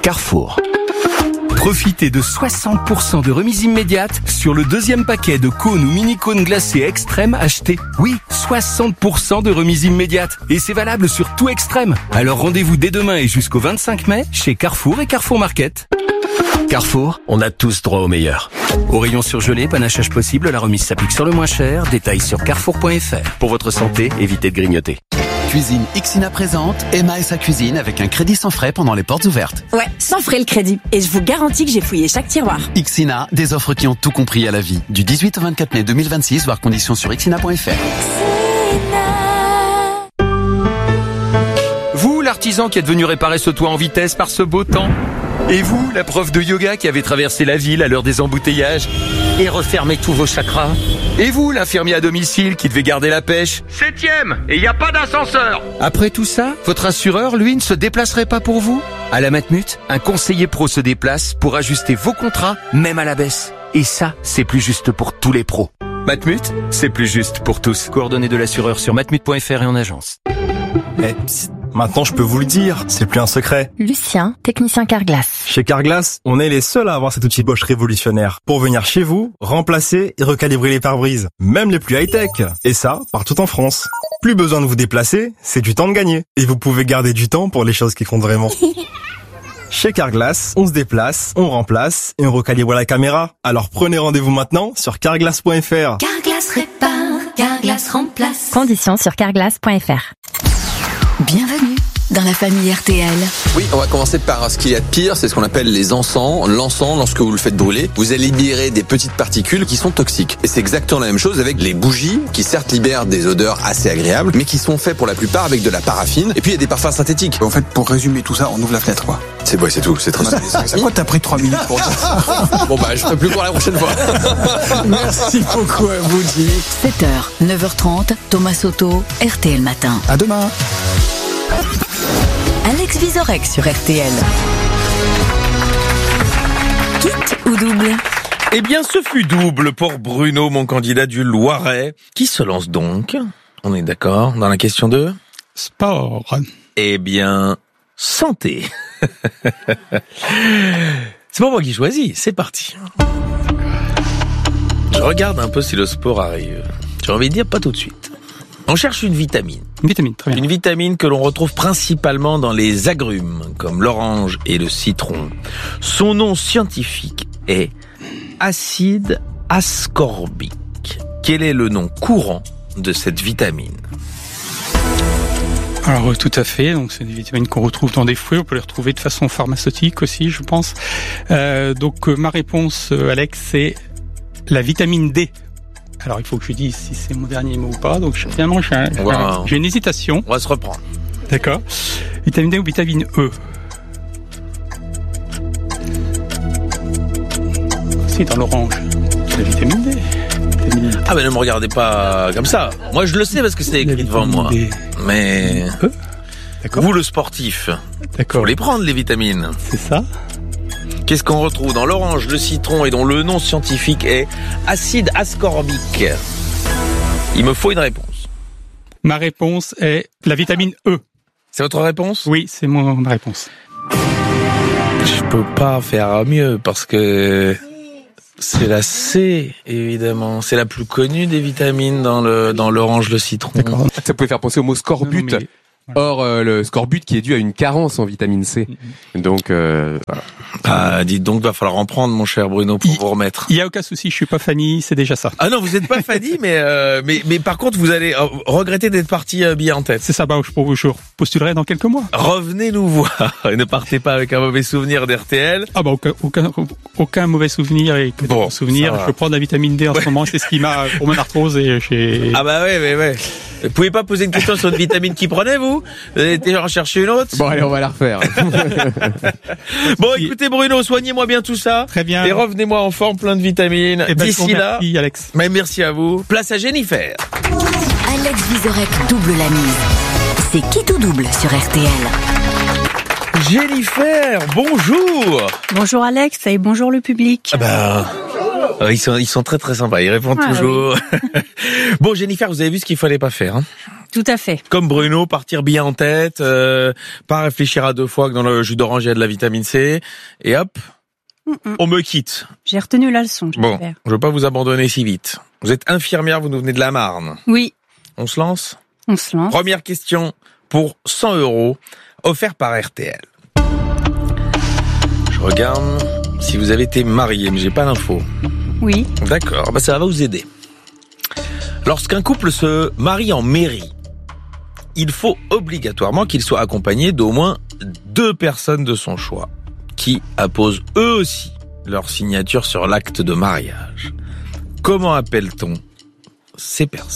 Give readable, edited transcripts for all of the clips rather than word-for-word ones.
Carrefour. Profitez de 60% de remise immédiate sur le deuxième paquet de cônes ou mini-cônes glacés Extrême achetés. Oui, 60% de remise immédiate. Et c'est valable sur tout Extrême. Alors rendez-vous dès demain et jusqu'au 25 mai chez Carrefour et Carrefour Market. Carrefour, on a tous droit au meilleur. Au rayon surgelé, panachage possible, la remise s'applique sur le moins cher. Détails sur carrefour.fr. Pour votre santé, évitez de grignoter. Cuisine Ixina présente Emma et sa cuisine avec un crédit sans frais pendant les portes ouvertes. Ouais, sans frais le crédit. Et je vous garantis que j'ai fouillé chaque tiroir. Ixina, des offres qui ont tout compris à la vie. Du 18 au 24 mai 2026, voir conditions sur ixina.fr. Vous, l'artisan qui est venu réparer ce toit en vitesse par ce beau temps. Et vous, la prof de yoga qui avait traversé la ville à l'heure des embouteillages et refermé tous vos chakras. Et vous, l'infirmier à domicile qui devait garder la pêche. 7e, et il n'y a pas d'ascenseur. Après tout ça, votre assureur, lui, ne se déplacerait pas pour vous? À la Matmut, un conseiller pro se déplace pour ajuster vos contrats, même à la baisse. Et ça, c'est plus juste pour tous les pros. Matmut, c'est plus juste pour tous. Coordonnées de l'assureur sur matmut.fr et en agence. Maintenant, je peux vous le dire, c'est plus un secret. Lucien, technicien Carglass. Chez Carglass, on est les seuls à avoir cet outil Bosch révolutionnaire pour venir chez vous, remplacer et recalibrer les pare-brises, même les plus high-tech. Et ça, partout en France. Plus besoin de vous déplacer, c'est du temps de gagner. Et vous pouvez garder du temps pour les choses qui comptent vraiment. Chez Carglass, on se déplace, on remplace et on recalibre la caméra. Alors prenez rendez-vous maintenant sur carglass.fr. Carglass répare, Carglass remplace. Conditions sur carglass.fr. Bienvenue dans la famille RTL. Oui, on va commencer par ce qu'il y a de pire, c'est ce qu'on appelle les encens. L'encens, lorsque vous le faites brûler, vous allez libérer des petites particules qui sont toxiques. Et c'est exactement la même chose avec les bougies, qui certes libèrent des odeurs assez agréables, mais qui sont faits pour la plupart avec de la paraffine. Et puis il y a des parfums synthétiques. En fait, pour résumer tout ça, on ouvre la fenêtre, quoi. C'est bon, c'est tout, c'est très simple. Pourquoi t'as pris 3 minutes pour dire? Bon bah, je ferai plus court la prochaine fois. Merci beaucoup à vous, Jimmy. 7h, 9h30, Thomas Soto, RTL Matin. À demain. Alex Vizorek sur RTL. Quitte ou double? Eh bien, ce fut double pour Bruno, mon candidat du Loiret. Qui se lance donc? On est d'accord dans la question 2? Sport. Eh bien, santé. C'est pas moi qui choisis, c'est parti. Je regarde un peu si le sport arrive. J'ai envie de dire pas tout de suite. On cherche une vitamine. Une vitamine, très bien. Une vitamine que l'on retrouve principalement dans les agrumes, comme l'orange et le citron. Son nom scientifique est acide ascorbique. Quel est le nom courant de cette vitamine? Alors tout à fait, donc c'est des vitamines qu'on retrouve dans des fruits, on peut les retrouver de façon pharmaceutique aussi, je pense. Donc ma réponse, Alex, c'est la vitamine D. Alors il faut que je dise si c'est mon dernier mot ou pas, donc finalement j'ai une hésitation. On va se reprendre. D'accord. Vitamine D ou vitamine E? Si, dans l'orange, c'est la vitamine D. Ah mais ne me regardez pas comme ça. Moi je le sais parce que c'est écrit devant moi. Mais vous le sportif, faut les prendre les vitamines. C'est ça. Qu'est-ce qu'on retrouve dans l'orange, le citron et dont le nom scientifique est acide ascorbique? Il me faut une réponse. Ma réponse est la vitamine E. C'est votre réponse? Oui, c'est ma réponse. Je peux pas faire mieux parce que c'est la C, évidemment. C'est la plus connue des vitamines dans l'orange, le citron. D'accord. Ça pouvait faire penser au mot scorbut. Non, Or, le scorbut qui est dû à une carence en vitamine C. Donc, voilà. Ah, dites donc, va falloir en prendre, mon cher Bruno, pour vous remettre. Il y a aucun souci, je suis pas Fanny, c'est déjà ça. Ah non, vous n'êtes pas Fanny, mais par contre, vous allez regretter d'être parti bien en tête. C'est ça, je postulerai dans quelques mois. Revenez nous voir. Et ne partez pas avec un mauvais souvenir d'RTL. Ah aucun mauvais souvenir et que bon souvenir. Je prends de la vitamine D en ce moment, c'est ce qui m'a pour mon arthrose et j'ai. Ah bah ouais. Vous pouvez pas poser une question sur une vitamine qui prenait, vous? Vous avez été en chercher une autre? Bon, allez, on va la refaire. Bon, écoutez, Bruno, soignez-moi bien tout ça. Très bien. Et revenez-moi en forme, plein de vitamines. D'ici là. Merci, Alex. Mais merci à vous. Place à Jennifer. Alex Vizorek double la mise. C'est qui tout double sur RTL. Jennifer, bonjour. Bonjour Alex et bonjour le public. Ah bah, ils sont très très sympas, ils répondent toujours. Oui. Bon Jennifer, vous avez vu ce qu'il fallait pas faire, hein? Tout à fait. Comme Bruno, partir bien en tête, pas réfléchir à deux fois que dans le jus d'orange il y a de la vitamine C, et hop, on me quitte. J'ai retenu la leçon, Bon, je veux pas vous abandonner si vite. Vous êtes infirmière, vous nous venez de la Marne. Oui. On se lance ? On se lance. Première question pour 100 €, offert par RTL. Je regarde si vous avez été marié, mais j'ai pas l'info. Oui. D'accord, ça va vous aider. Lorsqu'un couple se marie en mairie, il faut obligatoirement qu'il soit accompagné d'au moins 2 personnes de son choix, qui apposent eux aussi leur signature sur l'acte de mariage. Comment appelle-t-on ces personnes ?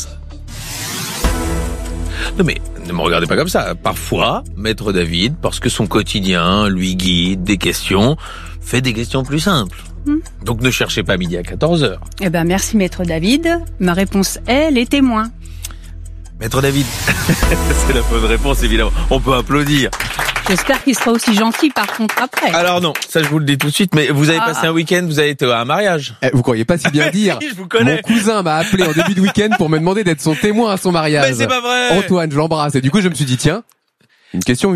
Non mais, ne me regardez pas comme ça. Parfois, Maître David, parce que son quotidien lui guide des questions, fait des questions plus simples. Donc ne cherchez pas midi à 14h. Eh ben, merci Maître David. Ma réponse est les témoins. Maître David, c'est la bonne réponse évidemment. On peut applaudir. J'espère qu'il sera aussi gentil par contre après. Alors non, ça je vous le dis tout de suite, mais vous avez passé un week-end, vous avez été à un mariage. Vous croyez pas si bien dire. Si, je vous connais. Mon cousin m'a appelé en début de week-end pour me demander d'être son témoin à son mariage. Mais c'est pas vrai. Antoine, je l'embrasse. Et du coup, je me suis dit, tiens, une question.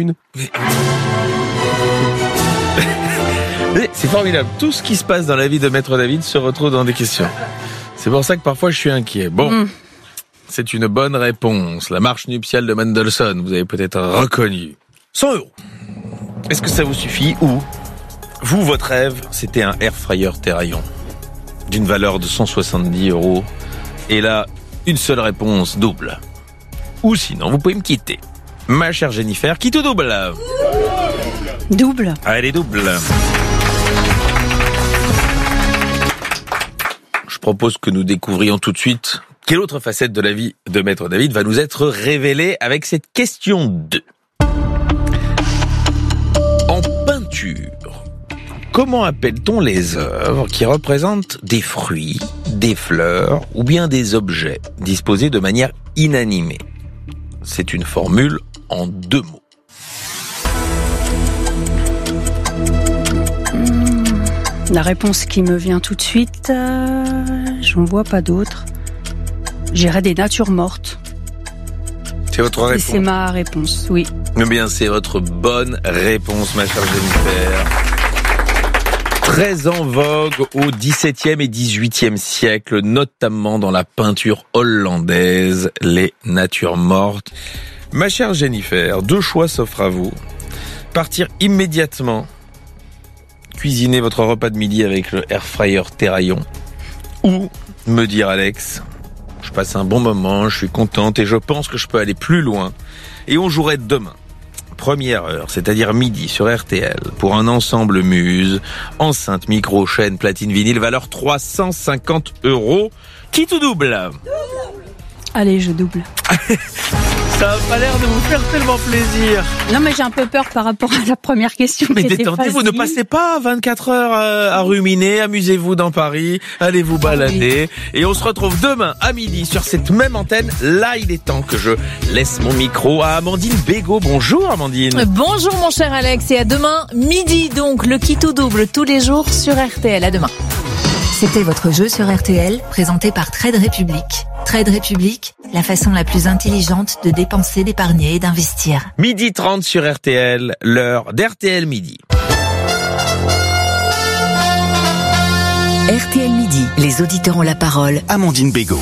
Mais c'est formidable. Tout ce qui se passe dans la vie de Maître David se retrouve dans des questions. C'est pour ça que parfois je suis inquiet. Bon, c'est une bonne réponse. La marche nuptiale de Mendelssohn, vous avez peut-être reconnu. 100 €. Est-ce que ça vous suffit ou vous, votre rêve, c'était un air fryer Terraillon d'une valeur de 170 €. Et là, une seule réponse double. Ou sinon, vous pouvez me quitter. Ma chère Jennifer, quitte ou double ? Double. Allez, double. Je propose que nous découvrions tout de suite quelle autre facette de la vie de Maître David va nous être révélée avec cette question 2. En peinture, comment appelle-t-on les œuvres qui représentent des fruits, des fleurs ou bien des objets disposés de manière inanimée ? C'est une formule en 2 mots. La réponse qui me vient tout de suite, j'en vois pas d'autre. J'irais des natures mortes. C'est votre réponse. Et c'est ma réponse, oui. Eh bien, c'est votre bonne réponse, ma chère Jennifer. Très en vogue au XVIIe et XVIIIe siècle, notamment dans la peinture hollandaise, les natures mortes. Ma chère Jennifer, 2 choix s'offrent à vous. Partir immédiatement, cuisiner votre repas de midi avec le air fryer Terraillon, ou me dire Alex, je passe un bon moment, je suis contente et je pense que je peux aller plus loin. Et on jouerait demain. Première heure, c'est-à-dire midi sur RTL, pour un ensemble Muse, enceinte, micro, chaîne, platine, vinyle, valeur 350 €. Quitte ou double ? Allez, je double. Ça n'a pas l'air de vous faire tellement plaisir. Non, mais j'ai un peu peur par rapport à la première question. Mais qui était détendez-vous, facile. ne passez pas 24 heures à ruminer, amusez-vous dans Paris, allez vous balader, et on se retrouve demain à midi sur cette même antenne. Là, il est temps que je laisse mon micro à Amandine Bégaud. Bonjour Amandine. Bonjour mon cher Alex, et à demain midi donc, le quitte ou double tous les jours sur RTL. À demain. C'était votre jeu sur RTL, présenté par Trade Republic. Trade Republic, la façon la plus intelligente de dépenser, d'épargner et d'investir. 12h30 sur RTL, l'heure d'RTL Midi. RTL Midi, les auditeurs ont la parole. Amandine Bégaud.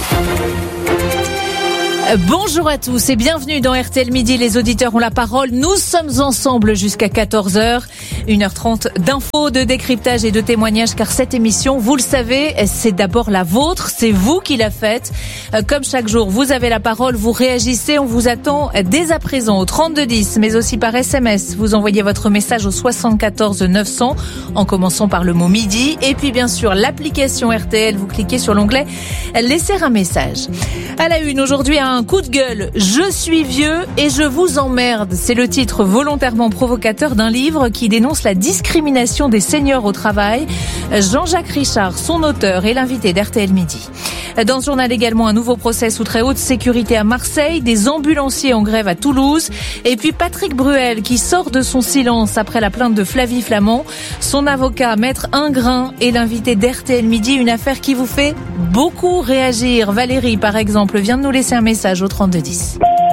Bonjour à tous et bienvenue dans RTL Midi, les auditeurs ont la parole. Nous sommes ensemble jusqu'à 14h, 1h30 d'infos, de décryptage et de témoignages, car cette émission, vous le savez, c'est d'abord la vôtre, c'est vous qui la faites. Comme chaque jour, vous avez la parole, vous réagissez, on vous attend dès à présent au 3210, mais aussi par SMS. Vous envoyez votre message au 74 900 en commençant par le mot midi, et puis bien sûr l'application RTL, vous cliquez sur l'onglet laisser un message. À la une aujourd'hui, un coup de gueule, je suis vieux et je vous emmerde. C'est le titre volontairement provocateur d'un livre qui dénonce la discrimination des seniors au travail. Jean-Jacques Richard, son auteur, est l'invité d'RTL Midi. Dans ce journal également, un nouveau procès sous très haute sécurité à Marseille, des ambulanciers en grève à Toulouse, et puis Patrick Bruel qui sort de son silence après la plainte de Flavie Flament. Son avocat, Maître Ingrain, est l'invité d'RTL Midi, une affaire qui vous fait beaucoup réagir. Valérie, par exemple, vient de nous laisser un message au 3210.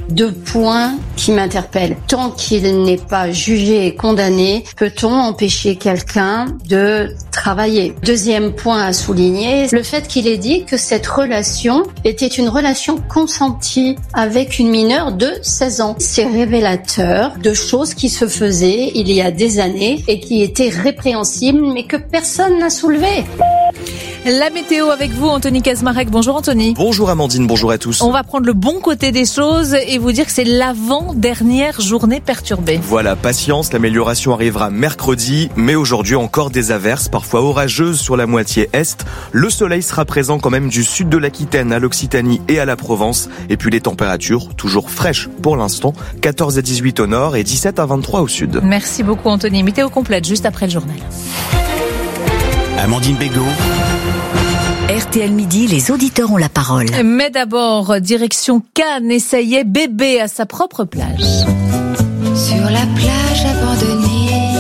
deux points qui m'interpellent. Tant qu'il n'est pas jugé et condamné, peut-on empêcher quelqu'un de travailler? Deuxième point à souligner, le fait qu'il ait dit que cette relation était une relation consentie avec une mineure de 16 ans. C'est révélateur de choses qui se faisaient il y a des années et qui étaient répréhensibles, mais que personne n'a soulevées. La météo avec vous, Anthony Kazmarek. Bonjour Anthony. Bonjour Amandine, bonjour à tous. On va prendre le bon côté des choses et vous dire que c'est l'avant-dernière journée perturbée. Voilà, patience, l'amélioration arrivera mercredi, mais aujourd'hui encore des averses, parfois orageuses sur la moitié est. Le soleil sera présent quand même du sud de l'Aquitaine à l'Occitanie et à la Provence. Et puis les températures, toujours fraîches pour l'instant, 14 à 18 au nord et 17 à 23 au sud. Merci beaucoup Anthony. Météo complète juste après le journal. Amandine Bégaud. RTL Midi, les auditeurs ont la parole. Mais d'abord, direction Cannes, et ça y est, bébé à sa propre plage. Sur la plage abandonnée,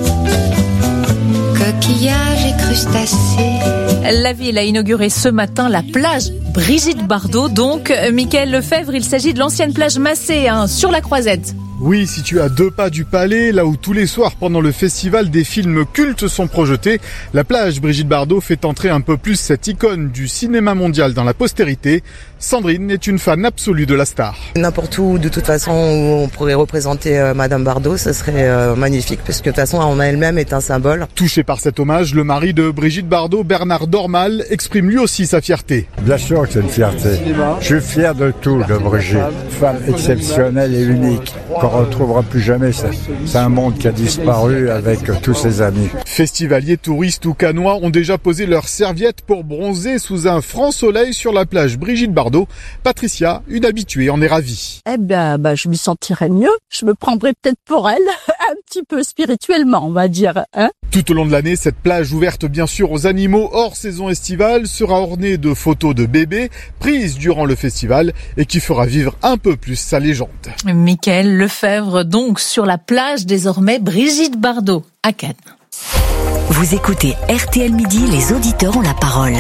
coquillages et crustacés. La ville a inauguré ce matin la plage Brigitte Bardot. Donc, Mickaël Lefebvre, il s'agit de l'ancienne plage Massé, sur la Croisette. Oui, situé à 2 pas du Palais, là où tous les soirs pendant le festival des films cultes sont projetés, la plage Brigitte Bardot fait entrer un peu plus cette icône du cinéma mondial dans la postérité. Sandrine est une fan absolue de la star. N'importe où, de toute façon, où on pourrait représenter Madame Bardot, ce serait magnifique, parce que de toute façon, en elle-même est un symbole. Touché par cet hommage, le mari de Brigitte Bardot, Bernard Dormal, exprime lui aussi sa fierté. Bien sûr que c'est une fierté. Je suis fier de tout de Brigitte. Femme exceptionnelle et unique. Qu'on retrouvera plus jamais. C'est un monde qui a disparu avec tous ses amis. Festivaliers, touristes ou canois ont déjà posé leurs serviettes pour bronzer sous un franc soleil sur la plage Brigitte Bardot. Patricia, une habituée, en est ravie. Je me sentirais mieux. Je me prendrais peut-être pour elle, un petit peu spirituellement, on va dire. Tout au long de l'année, cette plage ouverte bien sûr aux animaux hors saison estivale sera ornée de photos de bébés prises durant le festival et qui fera vivre un peu plus sa légende. Mickaël Lefebvre, donc sur la plage désormais Brigitte Bardot à Cannes. Vous écoutez RTL Midi, les auditeurs ont la parole.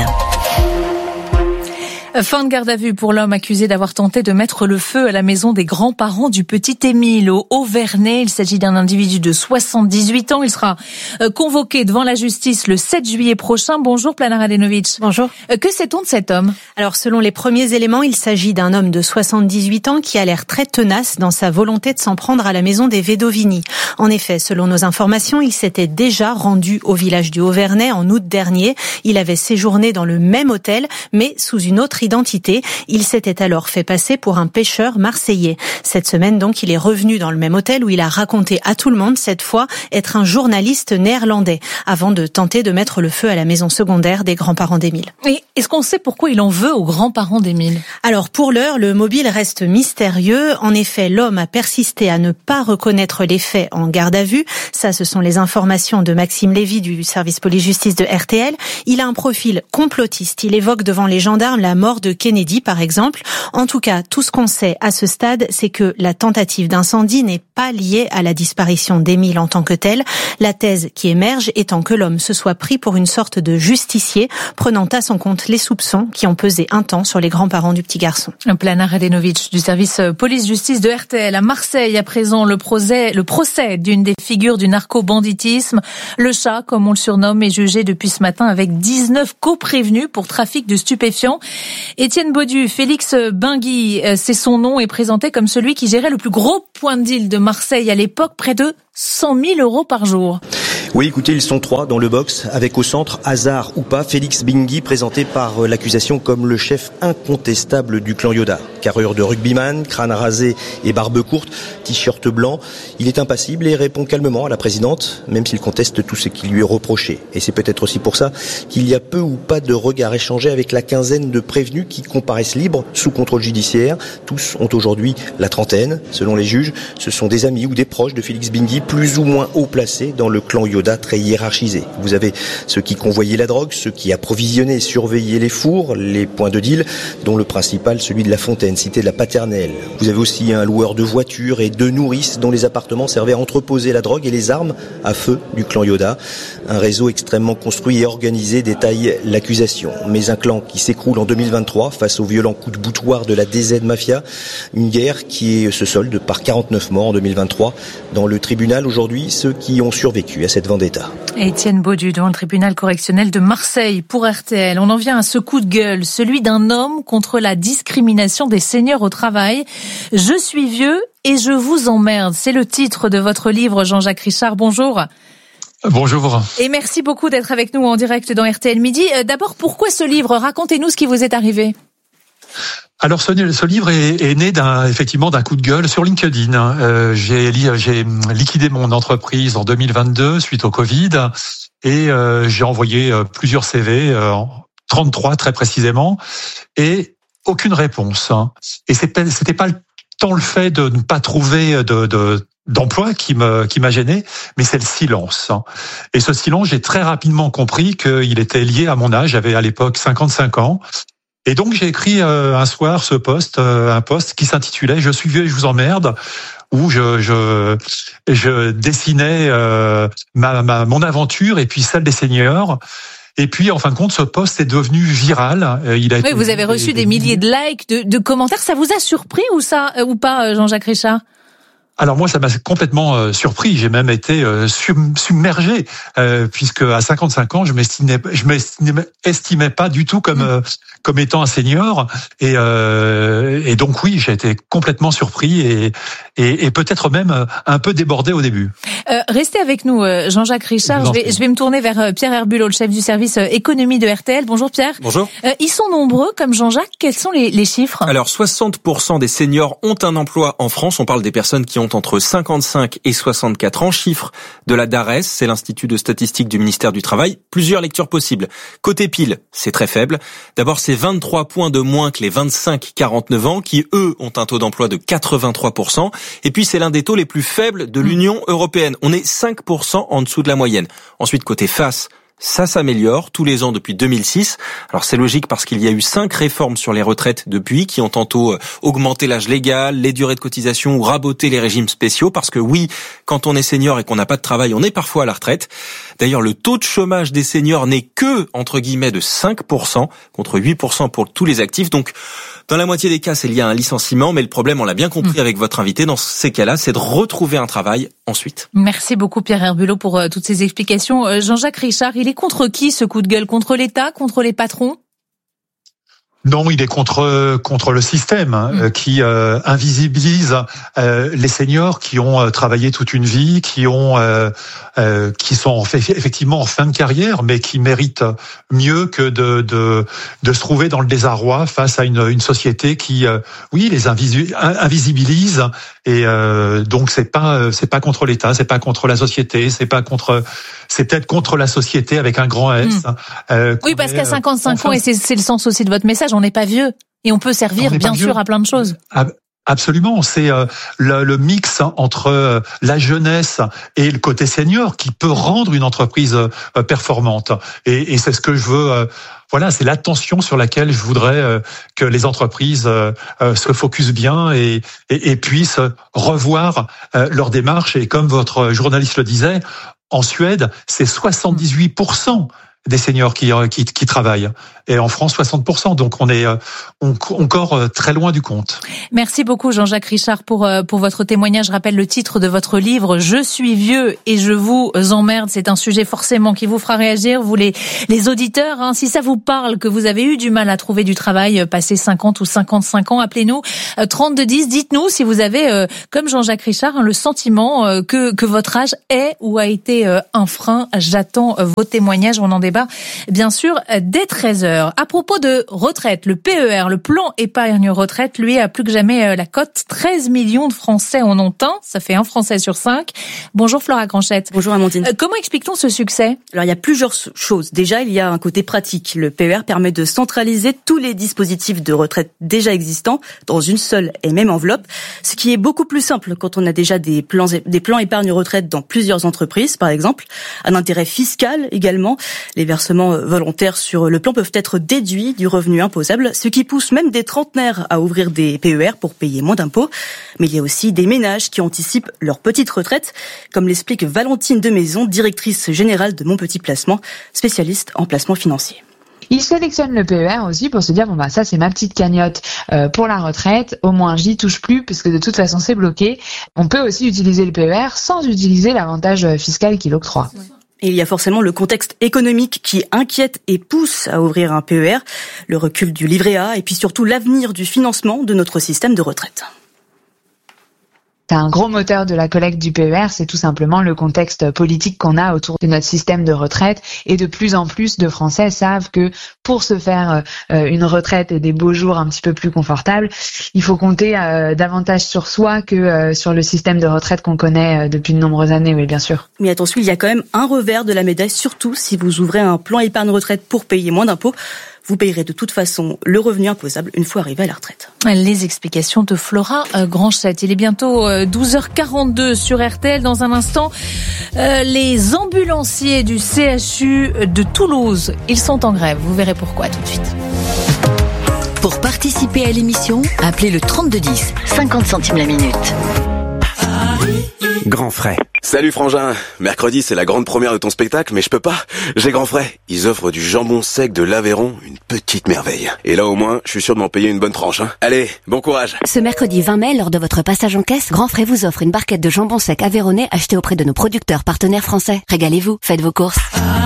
Fin de garde à vue pour l'homme accusé d'avoir tenté de mettre le feu à la maison des grands-parents du petit Émile au Haut-Vernay. Il s'agit d'un individu de 78 ans. Il sera convoqué devant la justice le 7 juillet prochain. Bonjour Plana Radenovic. Bonjour. Que sait-on de cet homme? Alors selon les premiers éléments, il s'agit d'un homme de 78 ans qui a l'air très tenace dans sa volonté de s'en prendre à la maison des Vedovini. En effet, selon nos informations, il s'était déjà rendu au village du Haut-Vernay en août dernier. Il avait séjourné dans le même hôtel, mais sous une autre identité. Il s'était alors fait passer pour un pêcheur marseillais. Cette semaine, donc, il est revenu dans le même hôtel où il a raconté à tout le monde, cette fois, être un journaliste néerlandais, avant de tenter de mettre le feu à la maison secondaire des grands-parents d'Émile. Et est-ce qu'on sait pourquoi il en veut aux grands-parents d'Émile? Alors, pour l'heure, le mobile reste mystérieux. En effet, l'homme a persisté à ne pas reconnaître les faits en garde à vue. Ça, ce sont les informations de Maxime Lévy du service police-justice de RTL. Il a un profil complotiste. Il évoque devant les gendarmes la mort de Kennedy, par exemple. En tout cas, tout ce qu'on sait à ce stade, c'est que la tentative d'incendie n'est pas liée à la disparition d'Émile en tant que telle. La thèse qui émerge étant que l'homme se soit pris pour une sorte de justicier, prenant à son compte les soupçons qui ont pesé un temps sur les grands-parents du petit garçon. Plana Radenovic du service police-justice de RTL. À Marseille, à présent, le procès d'une des figures du narco-banditisme. Le chat, comme on le surnomme, est jugé depuis ce matin avec 19 co-prévenus pour trafic de stupéfiants. Étienne Baudu, Félix Bingui, c'est son nom, est présenté comme celui qui gérait le plus gros point de deal de Marseille à l'époque, près de 100 000 euros par jour. Oui, écoutez, ils sont 3 dans le box, avec au centre, hasard ou pas, Félix Bingui, présenté par l'accusation comme le chef incontestable du clan Yoda. Carrure de rugbyman, crâne rasé et barbe courte, t-shirt blanc. Il est impassible et répond calmement à la présidente, même s'il conteste tout ce qui lui est reproché. Et c'est peut-être aussi pour ça qu'il y a peu ou pas de regards échangés avec la quinzaine de prévenus qui comparaissent libres, sous contrôle judiciaire. Tous ont aujourd'hui la trentaine. Selon les juges, ce sont des amis ou des proches de Félix Bingui, plus ou moins haut placés dans le clan Yoda. Yoda très hiérarchisé. Vous avez ceux qui convoyaient la drogue, ceux qui approvisionnaient et surveillaient les fours, les points de deal, dont le principal, celui de La Fontaine, cité de la Paternelle. Vous avez aussi un loueur de voitures et deux nourrices dont les appartements servaient à entreposer la drogue et les armes à feu du clan Yoda. Un réseau extrêmement construit et organisé détaille l'accusation. Mais un clan qui s'écroule en 2023 face aux violents coups de boutoir de la DZ Mafia. Une guerre qui se solde par 49 morts en 2023. Dans le tribunal aujourd'hui, ceux qui ont survécu à cette vendetta. Étienne Baudu devant le tribunal correctionnel de Marseille pour RTL. On en vient à ce coup de gueule, celui d'un homme contre la discrimination des seniors au travail. Je suis vieux et je vous emmerde. C'est le titre de votre livre, Jean-Jacques Richard. Bonjour. Bonjour. Et merci beaucoup d'être avec nous en direct dans RTL Midi. D'abord, pourquoi ce livre? Racontez-nous ce qui vous est arrivé. Alors ce livre est né effectivement d'un coup de gueule sur LinkedIn. J'ai liquidé mon entreprise en 2022 suite au Covid et j'ai envoyé plusieurs CV, 33 très précisément, et aucune réponse. Et c'était pas tant le fait de ne pas trouver d'emploi qui m'a gêné, mais c'est le silence. Et ce silence, j'ai très rapidement compris qu'il était lié à mon âge. J'avais à l'époque 55 ans. Et donc j'ai écrit un soir un post qui s'intitulait « Je suis vieux et je vous emmerde », où je dessinais mon aventure et puis celle des seniors. Et puis en fin de compte, ce post est devenu viral. Oui, vous avez reçu des milliers de likes, de commentaires. Ça vous a surpris ou pas, Jean-Jacques Richard? Alors moi, ça m'a complètement surpris. J'ai même été submergé, puisque à 55 ans, je m'estimais pas du tout comme étant un senior. Et donc oui, j'ai été complètement surpris et peut-être même un peu débordé au début. Restez avec nous, Jean-Jacques Richard. Je vais me tourner vers Pierre Herbulot, le chef du service économie de RTL. Bonjour Pierre. Bonjour. Ils sont nombreux comme Jean-Jacques. Quels sont les chiffres? Alors 60% des seniors ont un emploi en France. On parle des personnes qui ont entre 55 et 64 ans. Chiffre de la DARES, c'est l'Institut de statistique du ministère du Travail. Plusieurs lectures possibles. Côté pile, c'est très faible. D'abord, c'est 23 points de moins que les 25-49 ans qui, eux, ont un taux d'emploi de 83%. Et puis, c'est l'un des taux les plus faibles de l'Union européenne. On est 5% en dessous de la moyenne. Ensuite, côté face, ça s'améliore tous les ans depuis 2006. Alors c'est logique parce qu'il y a eu 5 réformes sur les retraites depuis qui ont tantôt augmenté l'âge légal, les durées de cotisation ou raboté les régimes spéciaux parce que oui, quand on est senior et qu'on n'a pas de travail, on est parfois à la retraite. D'ailleurs, le taux de chômage des seniors n'est que, entre guillemets, de 5% contre 8% pour tous les actifs. Donc, dans la moitié des cas, c'est lié à un licenciement, mais le problème, on l'a bien compris avec votre invité, dans ces cas-là, c'est de retrouver un travail ensuite. Merci beaucoup Pierre Herbulot pour toutes ces explications. Jean-Jacques Richard, il est contre qui ce coup de gueule? Contre l'État? Contre les patrons? Non, il est contre le système qui invisibilise les seniors qui ont travaillé toute une vie, qui sont effectivement en fin de carrière, mais qui méritent mieux que de se trouver dans le désarroi face à une société qui, les invisibilise. Et donc c'est pas contre l'État, c'est pas contre la société, c'est peut-être contre la société avec un grand S. Oui, parce qu'à 55 ans, et c'est le sens aussi de votre message, on n'est pas vieux et on peut servir bien sûr à plein de choses. Absolument, c'est le mix entre la jeunesse et le côté senior qui peut rendre une entreprise performante. Et c'est ce que je veux. C'est l'attention sur laquelle je voudrais que les entreprises se focusent bien et puissent revoir leur démarche. Et comme votre journaliste le disait, en Suède, c'est 78% des seniors qui travaillent. Et en France, 60%. Donc on est encore très loin du compte. Merci beaucoup Jean-Jacques Richard pour votre témoignage. Je rappelle le titre de votre livre, Je suis vieux et je vous emmerde. C'est un sujet forcément qui vous fera réagir, vous les auditeurs. Si ça vous parle, que vous avez eu du mal à trouver du travail, passé 50 ou 55 ans, appelez-nous 3210. Dites-nous si vous avez, comme Jean-Jacques Richard, le sentiment que votre âge est ou a été un frein. J'attends vos témoignages. On en débat débat, bien sûr, dès 13h. À propos de retraite, le PER, le plan épargne retraite, lui, a plus que jamais la cote. 13 millions de Français en ont un. Ça fait un Français sur 5. Bonjour Flora Granchette. Bonjour Amandine. Comment explique-t-on ce succès? Alors il y a plusieurs choses. Déjà, il y a un côté pratique. Le PER permet de centraliser tous les dispositifs de retraite déjà existants dans une seule et même enveloppe, ce qui est beaucoup plus simple quand on a déjà des plans épargne retraite dans plusieurs entreprises, par exemple. Un intérêt fiscal également. Les versements volontaires sur le plan peuvent être déduits du revenu imposable, ce qui pousse même des trentenaires à ouvrir des PER pour payer moins d'impôts. Mais il y a aussi des ménages qui anticipent leur petite retraite, comme l'explique Valentine Demaison, directrice générale de Mon Petit Placement, spécialiste en placement financier. Ils sélectionnent le PER aussi pour se dire ça c'est ma petite cagnotte pour la retraite, au moins j'y touche plus puisque de toute façon c'est bloqué. On peut aussi utiliser le PER sans utiliser l'avantage fiscal qu'il octroie. Et il y a forcément le contexte économique qui inquiète et pousse à ouvrir un PER, le recul du livret A et puis surtout l'avenir du financement de notre système de retraite. C'est un gros moteur de la collecte du PER, c'est tout simplement le contexte politique qu'on a autour de notre système de retraite. Et de plus en plus de Français savent que pour se faire une retraite et des beaux jours un petit peu plus confortables, il faut compter davantage sur soi que sur le système de retraite qu'on connaît depuis de nombreuses années, oui bien sûr. Mais attention, il y a quand même un revers de la médaille, surtout si vous ouvrez un plan épargne retraite pour payer moins d'impôts. Vous payerez de toute façon le revenu imposable une fois arrivé à la retraite. Les explications de Flora Granchette. Il est bientôt 12h42 sur RTL. Dans un instant, les ambulanciers du CHU de Toulouse, ils sont en grève. Vous verrez pourquoi tout de suite. Pour participer à l'émission, appelez le 3210, 50 centimes la minute. Grand frais. Salut Frangin, mercredi c'est la grande première de ton spectacle, mais je peux pas, j'ai Grand frais. Ils offrent du jambon sec de l'Aveyron, une petite merveille. Et là au moins, je suis sûr de m'en payer une bonne tranche. Allez, bon courage. Ce mercredi 20 mai, lors de votre passage en caisse, Grand Frais vous offre une barquette de jambon sec aveyronnais achetée auprès de nos producteurs partenaires français. Régalez-vous, faites vos courses.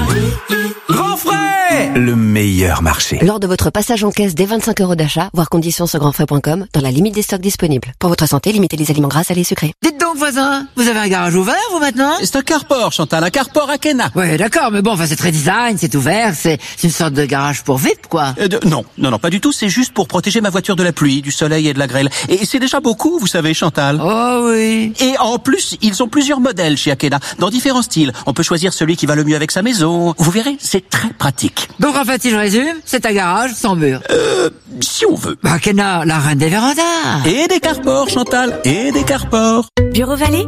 Grand frais, le meilleur marché. Lors de votre passage en caisse dès 25 € d'achat, voir conditions sur grandfrais.com, dans la limite des stocks disponibles. Pour votre santé, limitez les aliments gras, salés et sucrés. Dites donc voisin, vous avez un garage ouvert vous maintenant? C'est un carport Chantal, un carport à Kena. Ouais d'accord, mais bon, c'est très design, c'est ouvert, c'est une sorte de garage pour VIP quoi. Non, pas du tout, c'est juste pour protéger ma voiture de la pluie, du soleil et de la grêle. Et c'est déjà beaucoup, vous savez Chantal. Oh oui. Et en plus, ils ont plusieurs modèles chez Akena, dans différents styles. On peut choisir celui qui va le mieux avec sa maison. Vous verrez, c'est très pratique. Donc en fait, si je résume, c'est un garage sans mur. Si on veut. Akena, la reine des vérandas. Et des carports Chantal, et des carports. Bureau Vallée.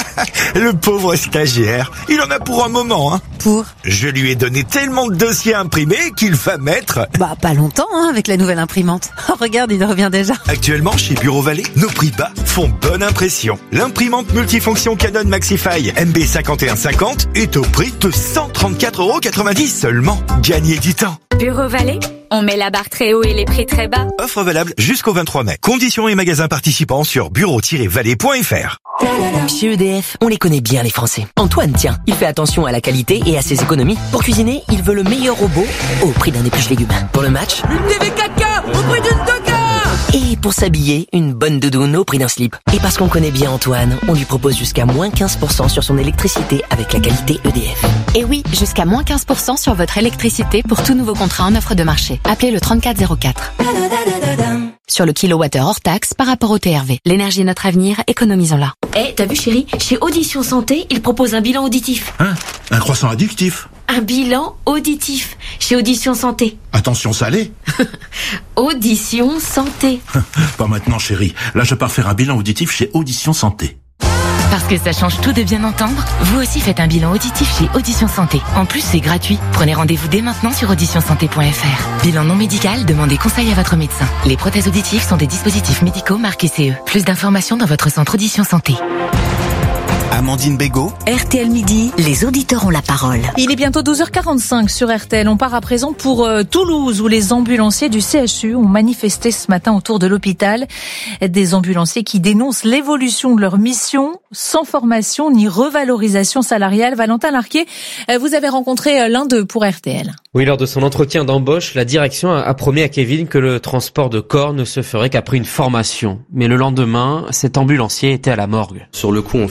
Le pauvre stagiaire, il en a pour un moment, hein. Pour? Je lui ai donné tellement de dossiers à imprimer qu'il va mettre... Pas longtemps, avec la nouvelle imprimante. Oh, regarde, il revient déjà. Actuellement, chez Bureau Vallée, nos prix bas font bonne impression. L'imprimante multifonction Canon Maxify MB5150 est au prix de 134,90 € seulement. Gagnez du temps. Bureau Vallée, on met la barre très haut et les prix très bas. Offre valable jusqu'au 23 mai. Conditions et magasins participants sur bureau-vallée.fr. Chez EDF, on les connaît bien les Français. Antoine, tiens, il fait attention à la qualité et à ses économies. Pour cuisiner, il veut le meilleur robot au prix d'un épluche-légumes. Pour le match, une TV 4K au prix d'une 2K. Et pour s'habiller, une bonne doudoune au prix d'un slip. Et parce qu'on connaît bien Antoine, on lui propose jusqu'à moins 15% sur son électricité avec la qualité EDF. Et oui, jusqu'à moins 15% sur votre électricité pour tout nouveau contrat en offre de marché. Appelez le 3404. Sur le kilowattheure hors taxe par rapport au TRV. L'énergie est notre avenir, économisons-la. T'as vu chérie, chez Audition Santé, ils proposent un bilan auditif. Un croissant addictif. Un bilan auditif chez Audition Santé. Attention salé. Audition Santé. Pas maintenant chérie, là je pars faire un bilan auditif chez Audition Santé. Parce que ça change tout de bien entendre, vous aussi faites un bilan auditif chez Audition Santé. En plus, c'est gratuit. Prenez rendez-vous dès maintenant sur auditionsanté.fr. Bilan non médical, demandez conseil à votre médecin. Les prothèses auditives sont des dispositifs médicaux marqués CE. Plus d'informations dans votre centre Audition Santé. Amandine Bégaud. RTL Midi, les auditeurs ont la parole. Il est bientôt 12h45 sur RTL. On part à présent pour Toulouse où les ambulanciers du CHU ont manifesté ce matin autour de l'hôpital. Des ambulanciers qui dénoncent l'évolution de leur mission sans formation ni revalorisation salariale. Valentin Larquet, vous avez rencontré l'un d'eux pour RTL. Oui, lors de son entretien d'embauche, la direction a promis à Kevin que le transport de corps ne se ferait qu'après une formation. Mais le lendemain, cet ambulancier était à la morgue. Sur le coup, on fait comme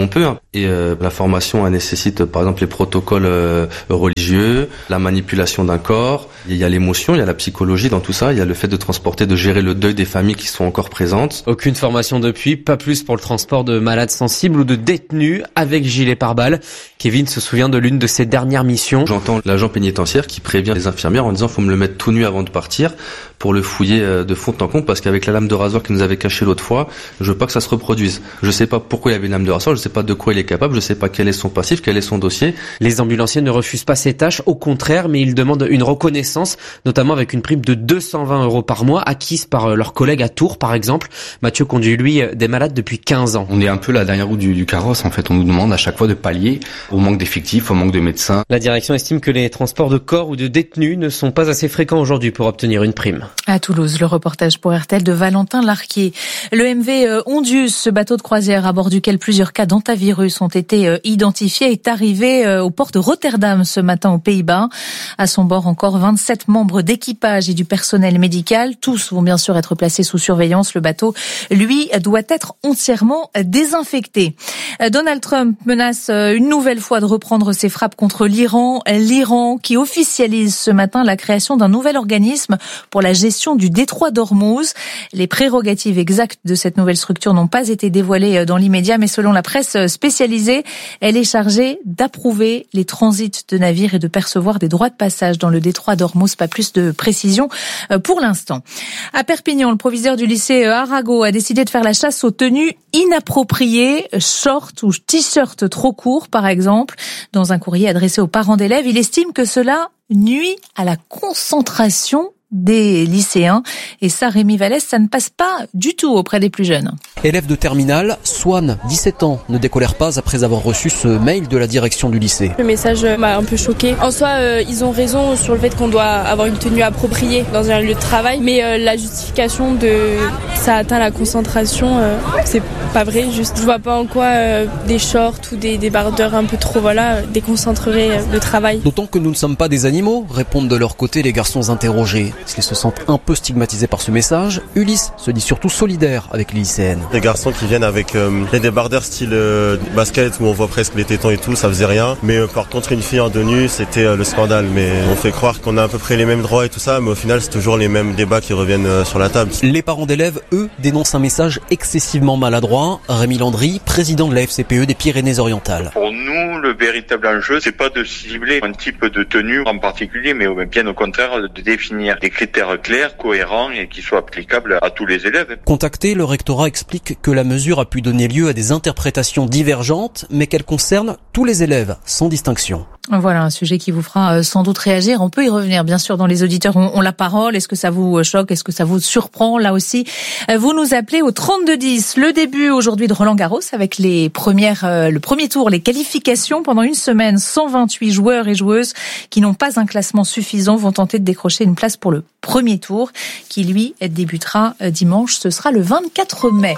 on peut. Et la formation, elle nécessite par exemple les protocoles religieux, la manipulation d'un corps. Il y a l'émotion, il y a la psychologie dans tout ça. Il y a le fait de transporter, de gérer le deuil des familles qui sont encore présentes. Aucune formation depuis, pas plus pour le transport de malades sensibles ou de détenus avec gilet pare-balles. Kevin se souvient de l'une de ses dernières missions. J'entends l'agent pénitentiaire qui prévient les infirmières en disant faut me le mettre tout nu avant de partir pour le fouiller de fond en comble, parce qu'avec la lame de rasoir qu'il nous avait cachée l'autre fois, je veux pas que ça se reproduise. Je sais pas pourquoi il y avait une lame de rasoir, je sais pas de quoi il est capable, je sais pas quel est son passif, quel est son dossier. Les ambulanciers ne refusent pas ces tâches, au contraire, mais ils demandent une reconnaissance, notamment avec une prime de 220 € par mois, acquise par leurs collègues à Tours, par exemple. Mathieu conduit, lui, des malades depuis 15 ans. On est un peu la dernière roue du carrosse, en fait. On nous demande à chaque fois de pallier au manque d'effectifs, au manque de médecins. La direction estime que les transports de corps ou de détenus ne sont pas assez fréquents aujourd'hui pour obtenir une prime. À Toulouse, le reportage pour RTL de Valentin Larquier. Le MV Ondius, ce bateau de croisière à bord duquel plusieurs cas d'antavirus ont été identifiés, est arrivé au port de Rotterdam ce matin aux Pays-Bas. À son bord, encore 27 membres d'équipage et du personnel médical. Tous vont bien sûr être placés sous surveillance. Le bateau, lui, doit être entièrement désinfecté. Donald Trump menace une nouvelle fois de reprendre ses frappes contre l'Iran. L'Iran qui officialise ce matin la création d'un nouvel organisme pour la gestion du détroit d'Ormuz. Les prérogatives exactes de cette nouvelle structure n'ont pas été dévoilées dans l'immédiat, mais selon la presse spécialisée, elle est chargée d'approuver les transits de navires et de percevoir des droits de passage dans le détroit d'Ormuz. Pas plus de précision pour l'instant. À Perpignan, le proviseur du lycée Arago a décidé de faire la chasse aux tenues inappropriées, shorts ou t-shirts trop courts par exemple. Dans un courrier adressé aux parents d'élèves, il estime que cela nuit à la concentration des lycéens. Et ça, Rémi Vallès, ça ne passe pas du tout auprès des plus jeunes. Élève de terminale, Swan, 17 ans, ne décolère pas après avoir reçu ce mail de la direction du lycée. Le message m'a un peu choquée. En soi, ils ont raison sur le fait qu'on doit avoir une tenue appropriée dans un lieu de travail, mais la justification de ça atteint la concentration, c'est pas vrai. Juste, je vois pas en quoi des shorts ou des débardeurs un peu trop déconcentreraient le travail. D'autant que nous ne sommes pas des animaux, répondent de leur côté les garçons interrogés. Parce qu'ils se sentent un peu stigmatisés par ce message, Ulysse se dit surtout solidaire avec les lycéennes. Des garçons qui viennent avec les débardeurs style basket où on voit presque les tétons et tout, ça faisait rien. Mais par contre une fille en tenue, c'était le scandale. Mais on fait croire qu'on a à peu près les mêmes droits et tout ça, mais au final c'est toujours les mêmes débats qui reviennent sur la table. Les parents d'élèves, eux, dénoncent un message excessivement maladroit. Rémi Landry, président de la FCPE des Pyrénées-Orientales. Pour nous, le véritable enjeu, c'est pas de cibler un type de tenue en particulier, mais bien au contraire de définir des critères clairs, cohérents et qui soient applicables à tous les élèves. Contacté, le rectorat explique que la mesure a pu donner lieu à des interprétations divergentes, mais qu'elle concerne tous les élèves, sans distinction. Voilà un sujet qui vous fera sans doute réagir. On peut y revenir, bien sûr, dans les auditeurs ont la parole. Est-ce que ça vous choque? Est-ce que ça vous surprend? Là aussi, vous nous appelez au 3210. Le début aujourd'hui de Roland Garros avec le premier tour, les qualifications pendant une semaine. 128 joueurs et joueuses qui n'ont pas un classement suffisant vont tenter de décrocher une place pour le premier tour qui, lui, débutera dimanche. Ce sera le 24 mai.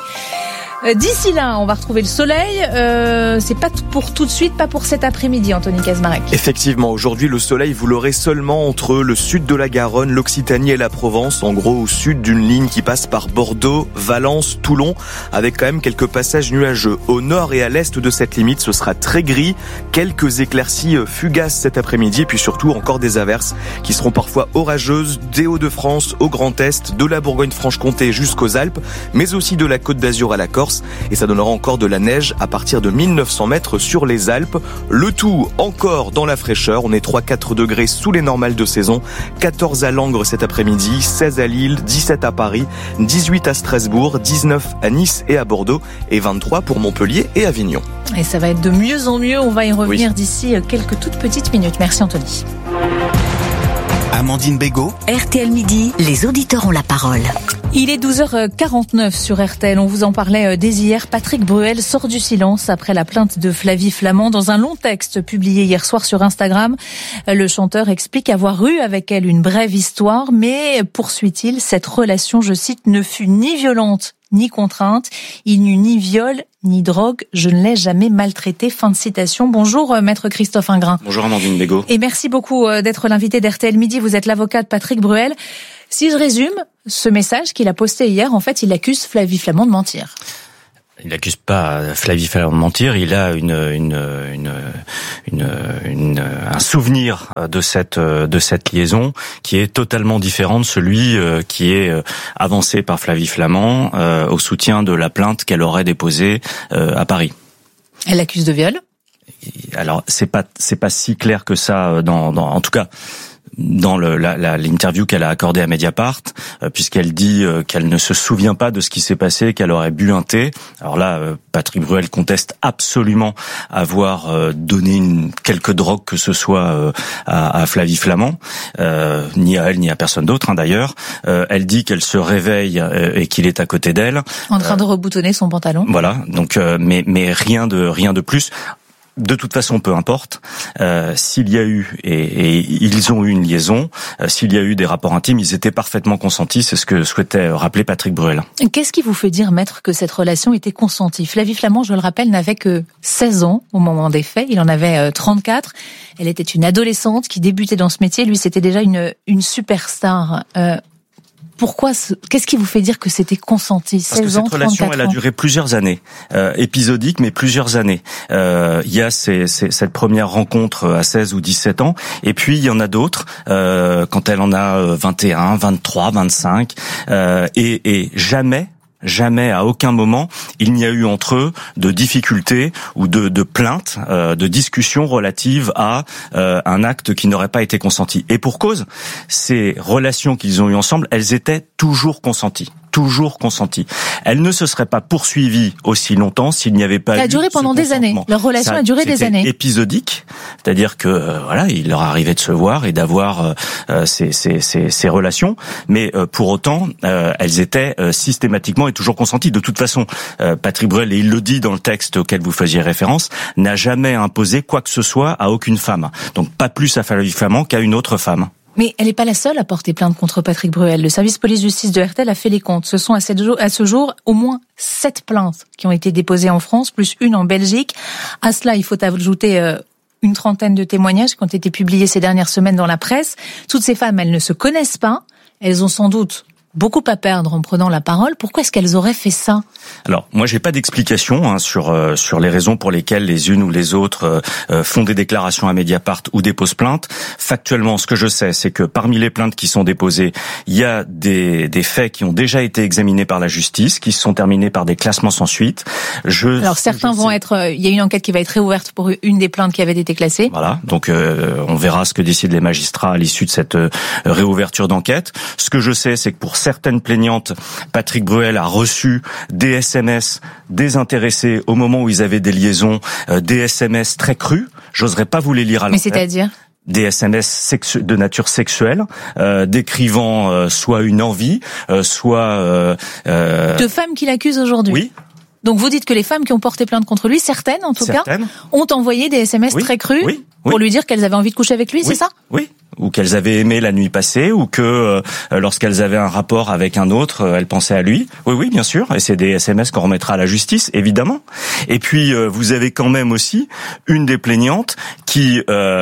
D'ici là, on va retrouver le soleil. C'est pas pour tout de suite, pas pour cet après-midi, Anthony Kazmarek. Effectivement, aujourd'hui, le soleil, vous l'aurez seulement entre le sud de la Garonne, l'Occitanie et la Provence. En gros, au sud d'une ligne qui passe par Bordeaux, Valence, Toulon, avec quand même quelques passages nuageux. Au nord et à l'est de cette limite, ce sera très gris. Quelques éclaircies fugaces cet après-midi, et puis surtout encore des averses qui seront parfois orageuses des Hauts-de-France au Grand Est, de la Bourgogne-Franche-Comté jusqu'aux Alpes, mais aussi de la Côte d'Azur à la Corse. Et ça donnera encore de la neige à partir de 1900 mètres sur les Alpes. Le tout encore dans la fraîcheur. On est 3-4 degrés sous les normales de saison. 14 à Langres cet après-midi, 16 à Lille, 17 à Paris, 18 à Strasbourg, 19 à Nice et à Bordeaux et 23 pour Montpellier et Avignon. Et ça va être de mieux en mieux. On va y revenir d'ici quelques toutes petites minutes. Merci Anthony. Amandine Bégaud. RTL Midi, les auditeurs ont la parole. Il est 12h49 sur RTL. On vous en parlait dès hier. Patrick Bruel sort du silence après la plainte de Flavie Flament. Dans un long texte publié hier soir sur Instagram, le chanteur explique avoir eu avec elle une brève histoire, mais poursuit-il, cette relation, je cite, ne fut ni violente ni contrainte. Il n'y eut ni viol ni drogue. Je ne l'ai jamais maltraité. Fin de citation. Bonjour, maître Christophe Ingrain. Bonjour Amandine Bégaud. Et merci beaucoup d'être l'invité d'RTL Midi. Vous êtes l'avocat de Patrick Bruel. Si je résume ce message qu'il a posté hier, en fait, il accuse Flavie Flament de mentir. Il n'accuse pas Flavie Flamand de mentir. Il a un souvenir de cette liaison qui est totalement différent de celui qui est avancé par Flavie Flamand au soutien de la plainte qu'elle aurait déposée à Paris. Elle l'accuse de viol. Alors c'est pas si clair que ça en tout cas dans l'interview qu'elle a accordée à Mediapart, puisqu'elle dit qu'elle ne se souvient pas de ce qui s'est passé, qu'elle aurait bu un thé. Alors là, Patrick Bruel conteste absolument avoir donné quelque drogue que ce soit à Flavie Flamand, ni à elle ni à personne d'autre d'ailleurs. Elle dit qu'elle se réveille et qu'il est à côté d'elle, en train de reboutonner son pantalon. Voilà, donc mais rien de plus. De toute façon, peu importe, s'il y a eu, et ils ont eu une liaison, s'il y a eu des rapports intimes, ils étaient parfaitement consentis, c'est ce que souhaitait rappeler Patrick Bruel. Qu'est-ce qui vous fait dire, maître, que cette relation était consentie ? Flavie Flamand, je le rappelle, n'avait que 16 ans au moment des faits, il en avait 34. Elle était une adolescente qui débutait dans ce métier, lui c'était déjà une superstar. Pourquoi qu'est-ce qui vous fait dire que c'était consenti ? 16 ans, 34 ans. Parce que cette relation, elle a duré plusieurs années, épisodique, mais plusieurs années. Il y a cette première rencontre à 16 ou 17 ans, et puis il y en a d'autres quand elle en a 21, 23, 25, et jamais, à aucun moment, il n'y a eu entre eux de difficultés ou de plaintes, de discussions relatives à un acte qui n'aurait pas été consenti. Et pour cause, ces relations qu'ils ont eues ensemble, elles étaient toujours consenties. Elle ne se serait pas poursuivie aussi longtemps s'il n'y avait pas eu. Ça a duré pendant des années. Leur relation a duré des années. Épisodique, c'est-à-dire que il leur arrivait de se voir et d'avoir ces relations, mais pour autant, elles étaient systématiquement et toujours consenties. De toute façon, Patrick Bruel, et il le dit dans le texte auquel vous faisiez référence, n'a jamais imposé quoi que ce soit à aucune femme. Donc pas plus à Flavie Flamand qu'à une autre femme. Mais elle n'est pas la seule à porter plainte contre Patrick Bruel. Le service police-justice de RTL a fait les comptes. Ce sont à ce jour au moins 7 plaintes qui ont été déposées en France, plus une en Belgique. À cela, il faut ajouter une trentaine de témoignages qui ont été publiés ces dernières semaines dans la presse. Toutes ces femmes, elles ne se connaissent pas. Elles ont sans doute beaucoup à perdre en prenant la parole. Pourquoi est-ce qu'elles auraient fait ça ? Alors, moi, j'ai pas d'explication sur les raisons pour lesquelles les unes ou les autres font des déclarations à Mediapart ou déposent plainte. Factuellement, ce que je sais, c'est que parmi les plaintes qui sont déposées, il y a des faits qui ont déjà été examinés par la justice, qui se sont terminés par des classements sans suite. Alors, certains vont être... Il y a une enquête qui va être réouverte pour une des plaintes qui avait été classées. Voilà, donc on verra ce que décident les magistrats à l'issue de cette réouverture d'enquête. Ce que je sais, c'est que pour certaines plaignantes, Patrick Bruel a reçu des SMS désintéressés au moment où ils avaient des liaisons, des SMS très crus. J'oserais pas vous les lire à l'antenne. Mais c'est-à-dire ? Des SMS de nature sexuelle, décrivant soit une envie, soit... De femmes qui l'accusent aujourd'hui ? Oui. Donc vous dites que les femmes qui ont porté plainte contre lui, certaines en tout cas, ont envoyé des SMS très crus pour lui dire qu'elles avaient envie de coucher avec lui, c'est ça ? Oui. Ou qu'elles avaient aimé la nuit passée, ou que lorsqu'elles avaient un rapport avec un autre, elles pensaient à lui. Oui, bien sûr. Et c'est des SMS qu'on remettra à la justice, évidemment. Et puis vous avez quand même aussi une des plaignantes qui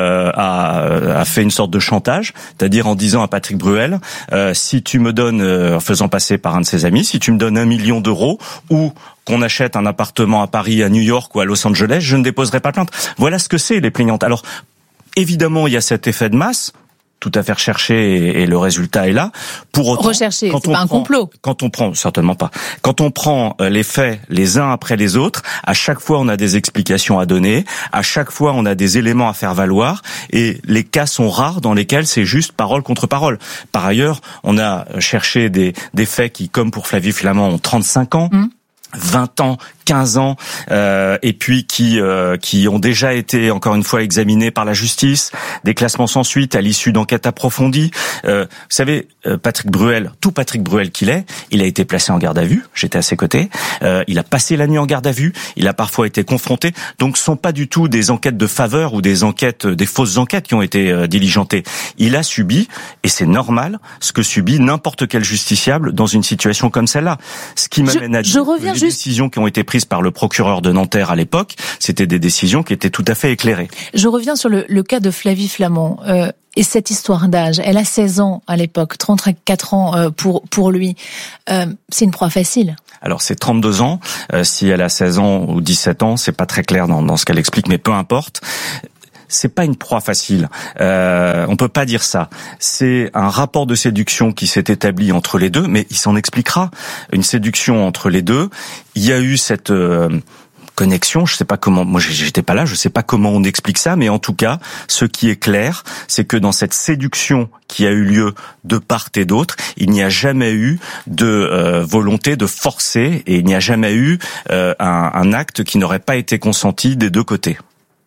a fait une sorte de chantage, c'est-à-dire en disant à Patrick Bruel, si tu me donnes, en faisant passer par un de ses amis, si tu me donnes 1 million d'euros ou qu'on achète un appartement à Paris, à New York ou à Los Angeles, je ne déposerai pas plainte. Voilà ce que c'est les plaignantes. Alors évidemment, il y a cet effet de masse, tout à fait recherché, et le résultat est là. Pour autant, recherché, c'est pas un complot. Certainement pas. Quand on prend les faits les uns après les autres, à chaque fois on a des explications à donner, à chaque fois on a des éléments à faire valoir, et les cas sont rares dans lesquels c'est juste parole contre parole. Par ailleurs, on a cherché des faits qui, comme pour Flavie Flamand, ont 35 ans. 20 ans, 15 ans, et puis qui ont déjà été encore une fois examinés par la justice, des classements sans suite à l'issue d'enquêtes approfondies. Vous savez, Patrick Bruel qu'il est, il a été placé en garde à vue. J'étais à ses côtés. Il a passé la nuit en garde à vue. Il a parfois été confronté. Donc, ce sont pas du tout des enquêtes de faveur ou des fausses enquêtes qui ont été diligentées. Il a subi, et c'est normal, ce que subit n'importe quel justiciable dans une situation comme celle-là. Ce qui m'amène à dire que les décisions qui ont été prises par le procureur de Nanterre à l'époque, c'était des décisions qui étaient tout à fait éclairées. Je reviens sur le cas de Flavie Flamand. Et cette histoire d'âge, elle a 16 ans à l'époque, 34 ans pour lui. C'est une proie facile. Alors c'est 32 ans. Si elle a 16 ans ou 17 ans, c'est pas très clair dans ce qu'elle explique, mais peu importe. C'est pas une proie facile. On peut pas dire ça. C'est un rapport de séduction qui s'est établi entre les deux, mais il s'en expliquera. Une séduction entre les deux. Il y a eu cette connexion, je sais pas comment, moi j'étais pas là, je sais pas comment on explique ça, mais en tout cas, ce qui est clair, c'est que dans cette séduction qui a eu lieu de part et d'autre, il n'y a jamais eu de volonté de forcer, et il n'y a jamais eu un acte qui n'aurait pas été consenti des deux côtés.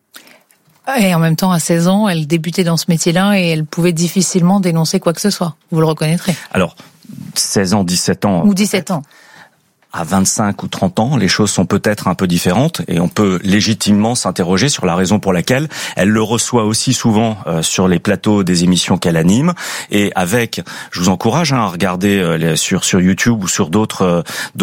Et en même temps, à 16 ans, elle débutait dans ce métier-là et elle pouvait difficilement dénoncer quoi que ce soit. Vous le reconnaîtrez. Alors, 16 ans, 17 ans. Ou 17 ans. À 25 ou 30 ans, les choses sont peut-être un peu différentes et on peut légitimement s'interroger sur la raison pour laquelle elle le reçoit aussi souvent sur les plateaux des émissions qu'elle anime. Et avec, je vous encourage à regarder sur YouTube ou sur d'autres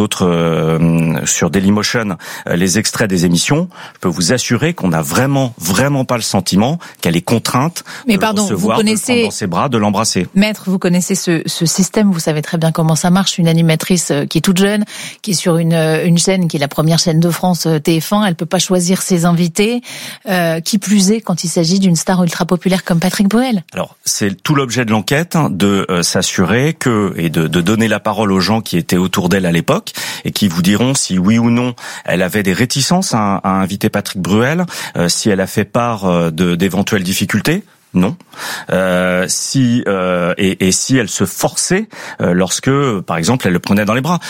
sur Dailymotion les extraits des émissions. Je peux vous assurer qu'on n'a vraiment pas le sentiment qu'elle est contrainte de le recevoir, de le prendre dans ses bras, de l'embrasser. Maître, vous connaissez ce système, vous savez très bien comment ça marche. Une animatrice qui est toute jeune, qui est sur une chaîne qui est la première chaîne de France, TF1, elle peut pas choisir ses invités, qui plus est quand il s'agit d'une star ultra populaire comme Patrick Bruel. Alors, c'est tout l'objet de l'enquête, de s'assurer et de donner la parole aux gens qui étaient autour d'elle à l'époque et qui vous diront si oui ou non elle avait des réticences à inviter Patrick Bruel, si elle a fait part d'éventuelles difficultés. Non. Si elle se forçait lorsque, par exemple, elle le prenait dans les bras.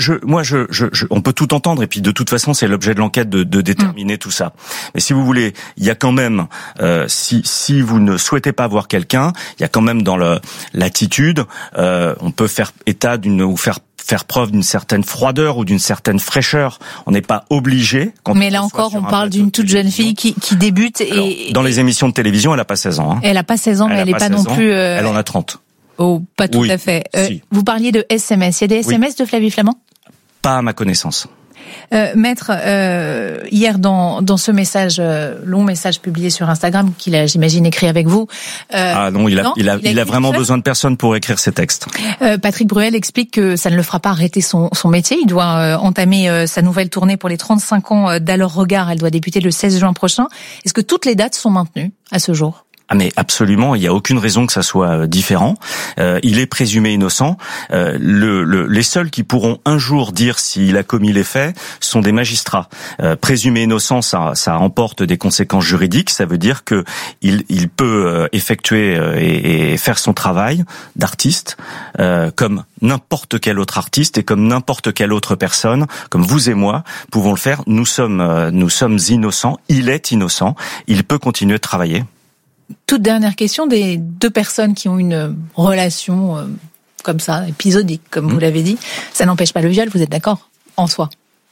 On peut tout entendre et puis de toute façon c'est l'objet de l'enquête de déterminer tout ça. Mais si vous voulez, il y a quand même, si vous ne souhaitez pas voir quelqu'un, il y a quand même dans l'attitude, on peut faire état faire preuve d'une certaine froideur ou d'une certaine fraîcheur. On n'est pas obligé. Mais là encore, on parle d'une toute jeune fille qui débute. Alors, dans les émissions de télévision, elle a pas 16 ans. Hein. Elle a pas 16 ans, mais elle est pas non plus... Elle en a 30. Oh, pas tout à fait. Si. Vous parliez de SMS. Il y a des SMS de Flavie Flament ? Pas à ma connaissance. Maître, hier dans ce message, long message publié sur Instagram qu'il a, j'imagine, écrit avec vous. Il a vraiment besoin de personne pour écrire ses textes. Patrick Bruel explique que ça ne le fera pas arrêter son métier. Il doit entamer sa nouvelle tournée pour les 35 ans d'Alors Regard. Elle doit débuter le 16 juin prochain. Est-ce que toutes les dates sont maintenues à ce jour ? Ah mais absolument, il n'y a aucune raison que ça soit différent. Il est présumé innocent. Les seuls qui pourront un jour dire s'il a commis les faits sont des magistrats. Présumé innocent, ça emporte des conséquences juridiques. Ça veut dire que il peut effectuer et faire son travail d'artiste comme n'importe quel autre artiste et comme n'importe quelle autre personne, comme vous et moi, pouvons le faire. Nous sommes innocents. Il est innocent. Il peut continuer de travailler. Toute dernière question, des deux personnes qui ont une relation comme ça, épisodique, comme vous l'avez dit, ça n'empêche pas le viol, vous êtes d'accord, en soi?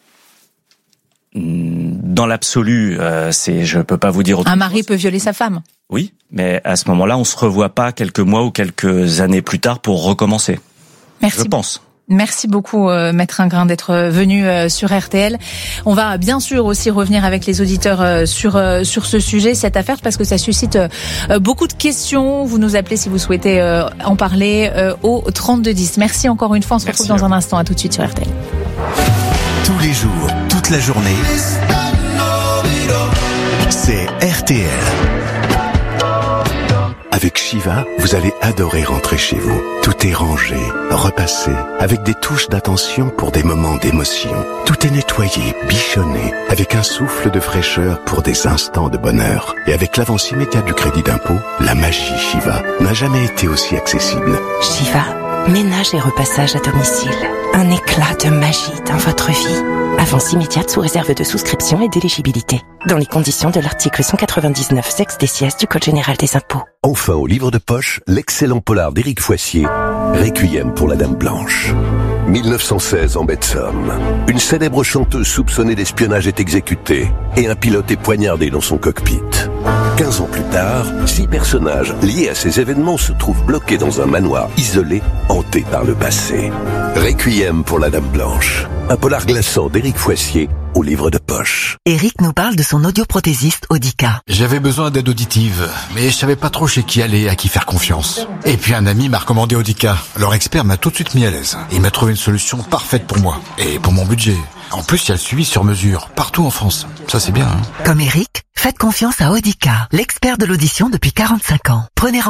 Dans l'absolu, je peux pas vous dire autre chose. Un mari peut violer sa femme? Oui, mais à ce moment-là, on se revoit pas quelques mois ou quelques années plus tard pour recommencer. Merci. Je pense. Merci beaucoup, Maître Ingrin, d'être venu sur RTL. On va bien sûr aussi revenir avec les auditeurs sur ce sujet, cette affaire, parce que ça suscite beaucoup de questions. Vous nous appelez si vous souhaitez en parler au 3210. Merci encore une fois. On se retrouve dans un instant. À tout de suite sur RTL. Tous les jours, toute la journée, c'est RTL. Avec Shiva, vous allez adorer rentrer chez vous. Tout est rangé, repassé, avec des touches d'attention pour des moments d'émotion. Tout est nettoyé, bichonné, avec un souffle de fraîcheur pour des instants de bonheur. Et avec l'avance immédiate du crédit d'impôt, la magie Shiva n'a jamais été aussi accessible. Shiva, ménage et repassage à domicile. Un éclat de magie dans votre vie. Avance immédiate sous réserve de souscription et d'éligibilité. Dans les conditions de l'article 199 sex des sièges du Code général des impôts. Enfin au livre de poche, l'excellent polar d'Éric Foissier, Requiem pour la Dame Blanche. 1916 en baie de Somme. Une célèbre chanteuse soupçonnée d'espionnage est exécutée et un pilote est poignardé dans son cockpit. 15 ans plus tard, 6 personnages liés à ces événements se trouvent bloqués dans un manoir isolé, hanté par le passé. Requiem pour la Dame Blanche. Un polar glaçant d'Éric Foissier, au livre de poche. Eric nous parle de son audioprothésiste Audica. J'avais besoin d'aide auditive, mais je savais pas trop chez qui aller, à qui faire confiance. Et puis un ami m'a recommandé Audica. Leur expert m'a tout de suite mis à l'aise. Il m'a trouvé une solution parfaite pour moi et pour mon budget. En plus, il y a le suivi sur mesure, partout en France. Ça, c'est bien, hein. Comme Eric, faites confiance à Audica, l'expert de l'audition depuis 45 ans. Prenez